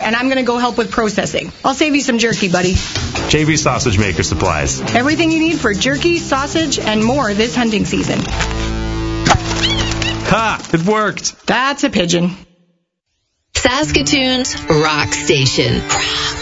and I'm going to go help with processing. I'll save you some jerky, buddy. JV Sausage Maker Supplies. Everything you need for jerky, sausage, and more this hunting season. Ha! It worked! That's a pigeon. Saskatoon's Rock Station. Rock.